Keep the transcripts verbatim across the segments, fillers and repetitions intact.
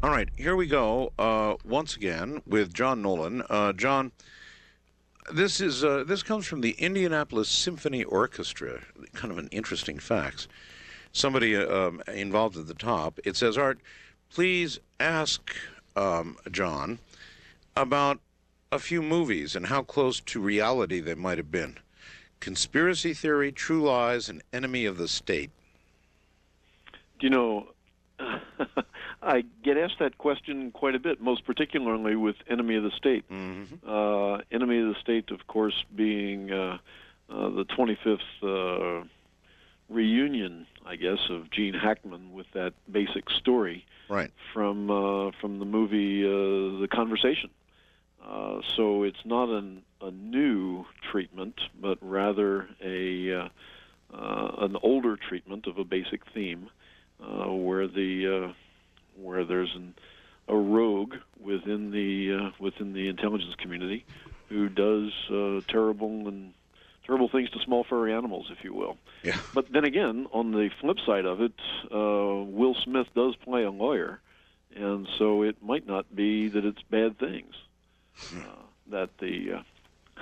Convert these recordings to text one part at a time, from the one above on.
All right, here we go uh, once again with John Nolan. Uh, John, this is uh, this comes from the Indianapolis Symphony Orchestra. Kind of an interesting fact. Somebody uh, um, involved at the top. It says, "Art, please ask um, John about a few movies and how close to reality they might have been. Conspiracy Theory, True Lies, and Enemy of the State." You know, I get asked that question quite a bit, most particularly with Enemy of the State. Mm-hmm. Uh, Enemy of the State, of course, being uh, uh, the twenty-fifth uh, reunion, I guess, of Gene Hackman with that basic story Right. from uh, from the movie uh, The Conversation. Uh, so it's not an, a new treatment, but rather a uh, uh, an older treatment of a basic theme, uh, where the uh, where there's an, a rogue within the uh, within the intelligence community who does uh, terrible and terrible things to small furry animals, if you will. Yeah. But then again, on the flip side of it, uh, Will Smith does play a lawyer, and so it might not be that it's bad things uh, that the uh,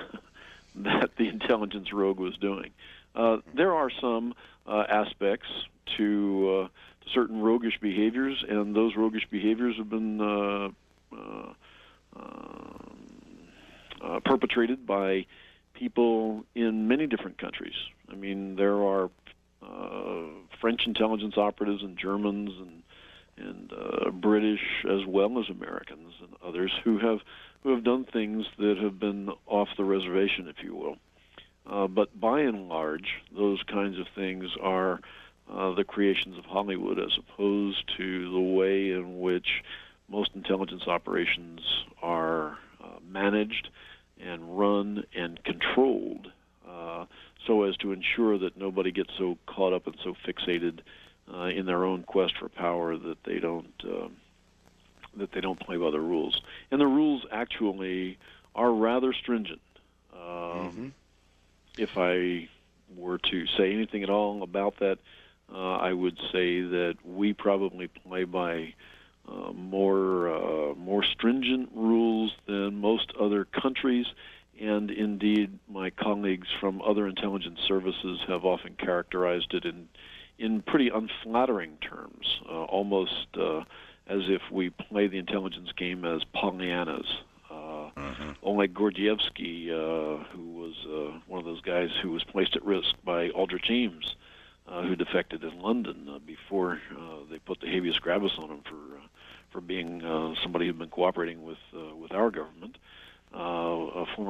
that the intelligence rogue was doing. Uh, there are some uh, aspects to, uh, to certain roguish behaviors, and those roguish behaviors have been uh, uh, uh, uh, perpetrated by people in many different countries. I mean, there are uh, French intelligence operatives and Germans and and uh, British as well as Americans and others who have who have done things that have been off the reservation, if you will. Uh, but by and large, those kinds of things are uh, the creations of Hollywood, as opposed to the way in which most intelligence operations are uh, managed and run and controlled, uh, so as to ensure that nobody gets so caught up and so fixated uh, in their own quest for power that they don't uh, that they don't play by the rules. And the rules actually are rather stringent. Um, mm-hmm. If I were to say anything at all about that, uh, I would say that we probably play by uh, more uh, more stringent rules than most other countries, and indeed my colleagues from other intelligence services have often characterized it in in pretty unflattering terms, uh, almost uh, as if we play the intelligence game as Pollyannas. Uh, uh-huh. Oleg Gordievsky, uh, who was uh, one of those guys who was placed at risk by Aldrich Ames, uh, who defected in London uh, before uh, they put the habeas corpus on him for uh, for being uh, somebody who'd been cooperating with uh, with our government, uh, a former